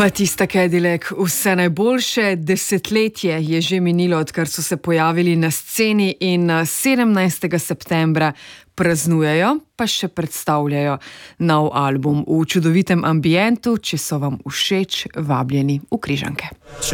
Batista Cadillac, vse najboljše. Desetletje je že minilo, odkar so se pojavili na sceni in 17. septembra praznujejo, pa še predstavljajo nov album v čudovitem ambientu. Če so vam všeč, vabljeni v Križanke.